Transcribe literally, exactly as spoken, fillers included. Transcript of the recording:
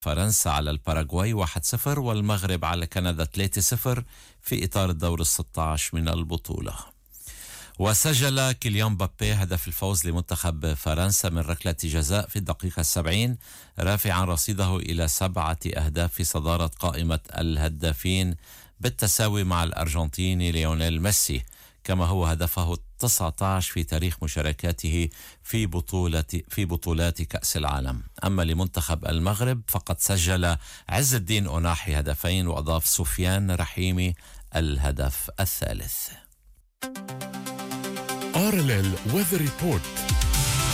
فرنسا على الباراغواي واحد صفر، والمغرب على كندا ثلاثة صفر في إطار الدور الستة عشر من البطولة. وسجل كيليان مبابي هدف الفوز لمنتخب فرنسا من ركلة جزاء في الدقيقة السبعين، رافعا رصيده إلى سبعة أهداف في صدارة قائمة الهدافين بالتساوي مع الأرجنتيني ليونيل ميسي، كما هو هدفه التاسع عشر في تاريخ مشاركاته في بطولة في بطولات كأس العالم. أما لمنتخب المغرب فقد سجل عز الدين أوناحي هدفين، وأضاف سفيان رحيمي الهدف الثالث. آر إل إل Weather Report.